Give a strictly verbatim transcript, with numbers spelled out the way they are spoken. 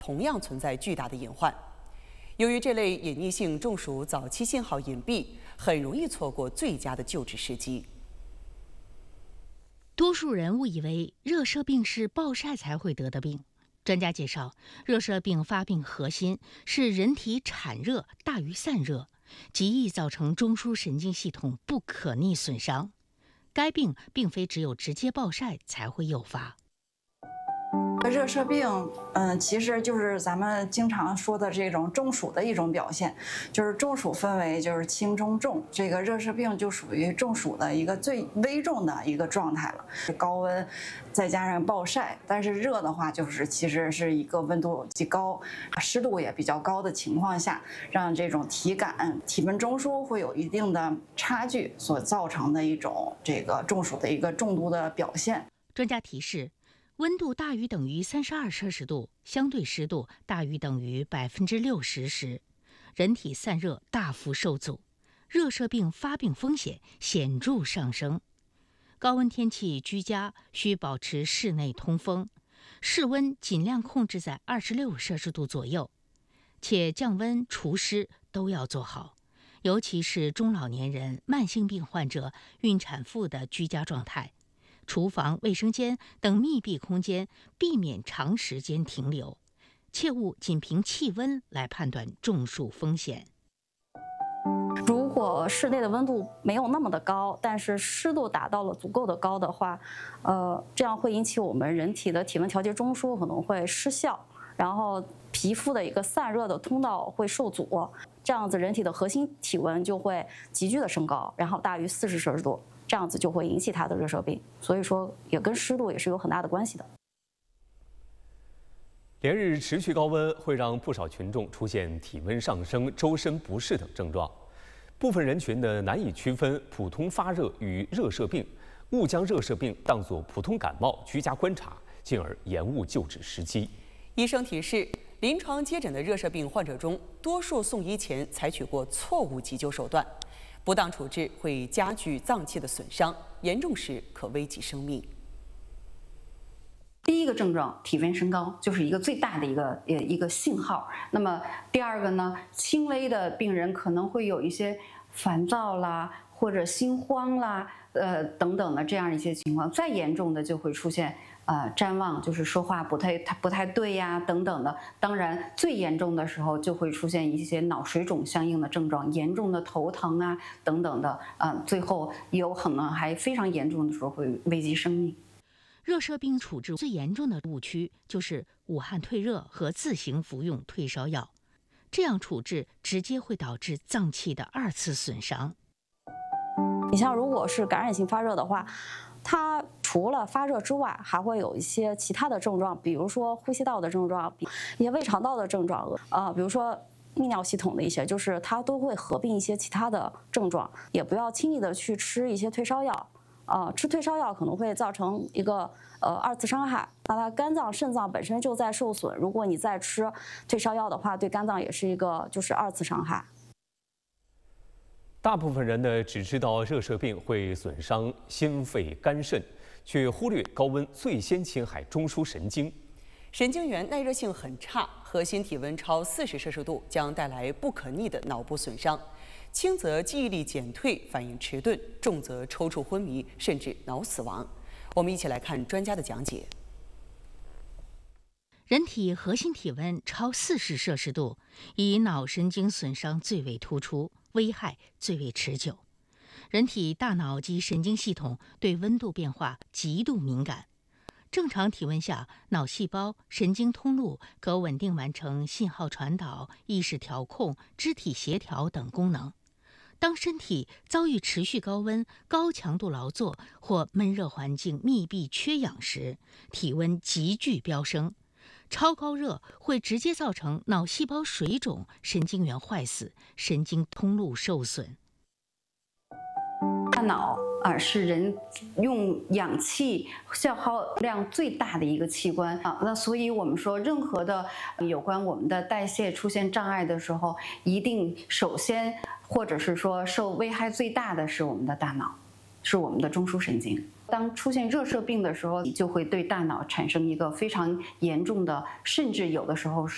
同样存在巨大的隐患。由于这类隐匿性中暑早期信号隐蔽，很容易错过最佳的救治时机。 多数人误以为热射病是暴晒才会得的病。专家介绍，热射病发病核心是人体产热大于散热，极易造成中枢神经系统不可逆损伤。该病并非只有直接暴晒才会诱发。 热射病，嗯，其实就是咱们经常说的这种中暑的一种表现，就是中暑分为就是轻中重，这个热射病就属于中暑的一个最危重的一个状态了。高温再加上暴晒，但是热的话就是其实是一个温度极高、湿度也比较高的情况下，让这种体感、体温中枢会有一定的差距，所造成的一种这个中暑的一个重度的表现。 专家提示。温度大于等于三十二摄氏度，相对湿度大于等于百分之六十时，人体散热大幅受阻，热射病发病风险显著上升。高温天气居家需保持室内通风，室温尽量控制在二十六摄氏度左右，且降温除湿都要做好，尤其是中老年人、慢性病患者、孕产妇的居家状态。厨房、卫生间等密闭空间避免长时间停留，切勿仅凭气温来判断中暑风险。 如果室内的温度没有那么的高，但是湿度达到了足够的高的话，呃，这样会引起我们人体的体温调节中枢可能会失效，然后皮肤的一个散热的通道会受阻，这样子人体的核心体温就会急剧的升高，然后大于四十摄氏度。这样子就会引起它的热射病，所以说也跟湿度也是有很大的关系的。 连日持续高温会让不少群众出现体温上升、周身不适等症状，部分人群呢难以区分普通发热与热射病，误将热射病当作普通感冒居家观察，进而延误救治时机。 医生提示，临床接诊的热射病患者中，多数送医前采取过错误急救手段。不当处置会加剧脏器的损伤，严重时可危及生命。 第一个症状，体温升高，就是一个最大的一个呃一个信号。那么第二个呢，轻微的病人可能会有一些烦躁啦，或者心慌啦，呃等等的这样一些情况。再严重的就会出现呃谵妄，就是说话不太不太对呀等等的。当然最严重的时候就会出现一些脑水肿相应的症状，严重的头疼啊等等的，啊、呃、最后有可能还非常严重的时候会危及生命。 热射病处置最严重的误区就是捂汗退热和自行服用退烧药，这样处置直接会导致脏器的二次损伤。 你像如果是感染性发热的话，它除了发热之外，还会有一些其他的症状，比如说呼吸道的症状，一些胃肠道的症状，呃，比如说泌尿系统的一些，就是它都会合并一些其他的症状，也不要轻易的去吃一些退烧药。呃，吃退烧药可能会造成一个呃二次伤害，那它肝脏、肾脏本身就在受损，如果你再吃退烧药的话，对肝脏也是一个就是二次伤害。 大部分人呢只知道热射病会损伤心肺肝肾，却忽略高温最先侵害中枢神经。 神经元耐热性很差，核心体温超四十摄氏度将带来不可逆的脑部损伤。轻则记忆力减退、反应迟钝，重则抽搐昏迷，甚至脑死亡。我们一起来看专家的讲解。 人体核心体温超四十摄氏度，以脑神经损伤最为突出，危害最为持久。人体大脑及神经系统对温度变化极度敏感。正常体温下，脑细胞、神经通路可稳定完成信号传导、意识调控、肢体协调等功能。当身体遭遇持续高温、高强度劳作或闷热环境密闭缺氧时，体温急剧飙升。超高热会直接造成脑细胞水肿、神经元坏死、神经通路受损。 大脑啊是人用氧气消耗量最大的一个器官啊，那所以我们说，任何的有关我们的代谢出现障碍的时候，一定首先或者是说受危害最大的是我们的大脑，是我们的中枢神经。当出现热射病的时候，就会对大脑产生一个非常严重的，甚至有的时候是